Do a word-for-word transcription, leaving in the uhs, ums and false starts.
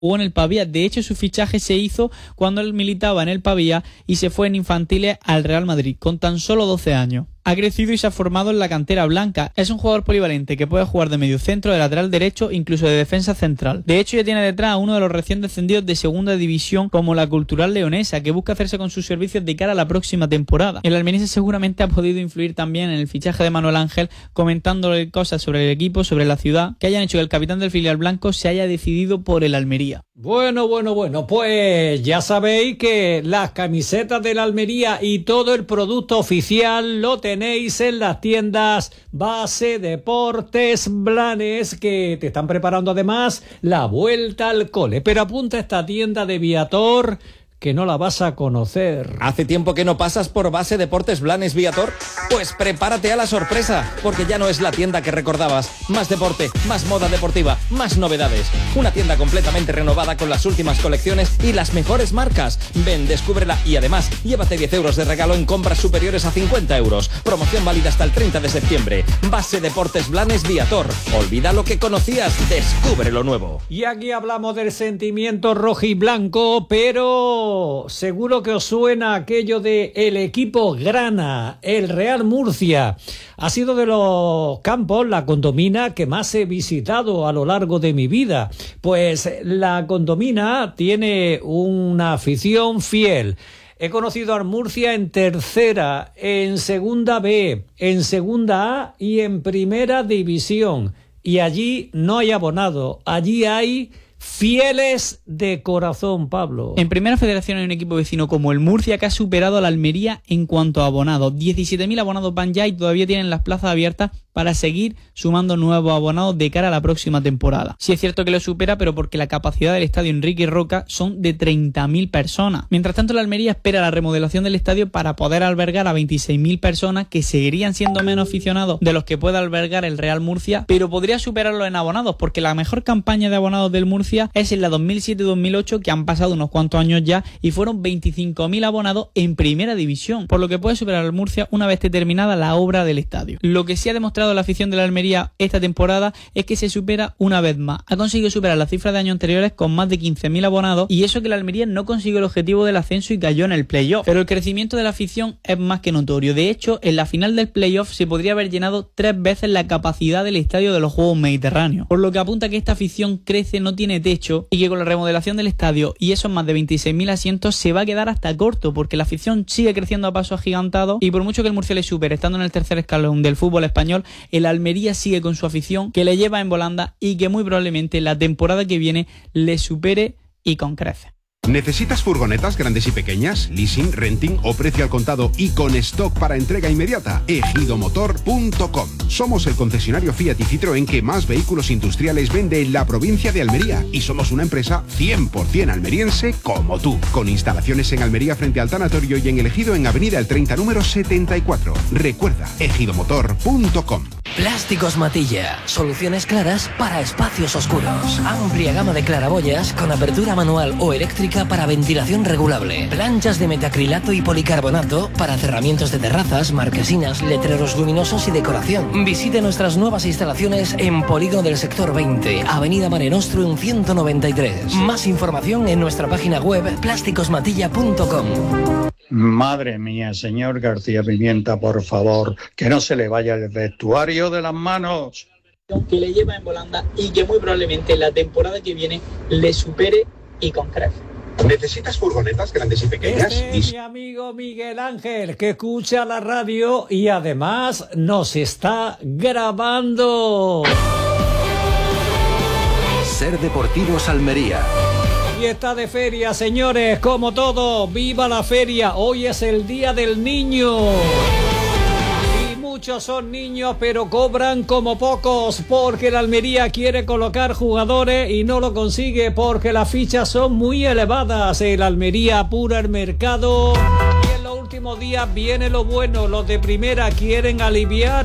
jugó en el Pavía. De hecho, su fichaje se hizo cuando él militaba en el Pavía y se fue en infantiles al Real Madrid con tan solo doce años. Ha crecido y se ha formado en la cantera blanca. Es un jugador polivalente que puede jugar de mediocentro, de lateral derecho, incluso de defensa central. De hecho, ya tiene detrás a uno de los recién descendidos de segunda división como la Cultural Leonesa, que busca hacerse con sus servicios de cara a la próxima temporada. El almeriense seguramente ha podido influir también en el fichaje de Manuel Ángel, comentándole cosas sobre el equipo, sobre la ciudad, que hayan hecho que el capitán del filial blanco se haya decidido por el Almería. Bueno, bueno, bueno, pues ya sabéis que las camisetas de la Almería y todo el producto oficial lo tenéis en las tiendas Base Deportes Blanes, que te están preparando además la vuelta al cole. Pero apunta a esta tienda de Viator, que no la vas a conocer. ¿Hace tiempo que no pasas por Base Deportes Blanes Viator? Pues prepárate a la sorpresa, porque ya no es la tienda que recordabas. Más deporte, más moda deportiva, más novedades. Una tienda completamente renovada con las últimas colecciones y las mejores marcas. Ven, descúbrela y además llévate diez euros de regalo en compras superiores a cincuenta euros. Promoción válida hasta el treinta de septiembre. Base Deportes Blanes Viator. Olvida lo que conocías, descubre lo nuevo. Y aquí hablamos del sentimiento rojiblanco, pero seguro que os suena aquello de el equipo grana, el Real Murcia. Ha sido de los campos, la Condomina, que más he visitado a lo largo de mi vida. Pues la Condomina tiene una afición fiel. He conocido al Murcia en tercera, en segunda B, en segunda A y en primera división. Y allí no hay abonado, allí hay fieles de corazón, Pablo. En Primera Federación hay un equipo vecino como el Murcia que ha superado a la Almería en cuanto a abonados. diecisiete mil abonados van ya y todavía tienen las plazas abiertas para seguir sumando nuevos abonados de cara a la próxima temporada. Sí es cierto que lo supera, pero porque la capacidad del estadio Enrique Roca son de treinta mil personas. Mientras tanto, la Almería espera la remodelación del estadio para poder albergar a veintiséis mil personas, que seguirían siendo menos aficionados de los que puede albergar el Real Murcia, pero podría superarlo en abonados, porque la mejor campaña de abonados del Murcia es en la dos mil siete dos mil ocho, que han pasado unos cuantos años ya, y fueron veinticinco mil abonados en primera división, por lo que puede superar al Murcia una vez terminada la obra del estadio. Lo que sí ha demostrado la afición de la Almería esta temporada es que se supera una vez más. Ha conseguido superar las cifras de años anteriores con más de quince mil abonados, y eso que la Almería no consiguió el objetivo del ascenso y cayó en el playoff. Pero el crecimiento de la afición es más que notorio. De hecho, en la final del playoff se podría haber llenado tres veces la capacidad del estadio de los Juegos Mediterráneos, por lo que apunta que esta afición crece, no tiene techo, y que con la remodelación del estadio y esos más de veintiséis mil asientos se va a quedar hasta corto, porque la afición sigue creciendo a paso agigantado, y por mucho que el Murcia le supere estando en el tercer escalón del fútbol español, el Almería sigue con su afición, que le lleva en volanda y que muy probablemente la temporada que viene le supere y con creces. ¿Necesitas furgonetas grandes y pequeñas, leasing, renting o precio al contado y con stock para entrega inmediata? ejido motor punto com. Somos el concesionario Fiat y Citroën que más vehículos industriales vende en la provincia de Almería, y somos una empresa cien por ciento almeriense como tú, con instalaciones en Almería frente al tanatorio y en El Ejido en Avenida El treinta número setenta y cuatro. Recuerda, ejido motor punto com. Plásticos Matilla. Soluciones claras para espacios oscuros. Amplia gama de claraboyas con apertura manual o eléctrica para ventilación regulable. Planchas de metacrilato y policarbonato para cerramientos de terrazas, marquesinas, letreros luminosos y decoración. Visite nuestras nuevas instalaciones en Polígono del Sector veinte, Avenida Mare Nostrum ciento noventa y tres. Más información en nuestra página web plásticos matilla punto com. Madre mía, señor García Pimienta, por favor, que no se le vaya el vestuario de las manos. Que le lleva en volanda y que muy probablemente la temporada que viene le supere y con creces. ¿Necesitas furgonetas grandes y pequeñas? Este es mi amigo Miguel Ángel, que escucha la radio y además nos está grabando. Ser Deportivos Almería. Y está de feria, señores, como todo. ¡Viva la feria! Hoy es el Día del Niño. Y muchos son niños, pero cobran como pocos, porque la Almería quiere colocar jugadores y no lo consigue porque las fichas son muy elevadas. El Almería apura el mercado y en los últimos días viene lo bueno. Los de primera quieren aliviar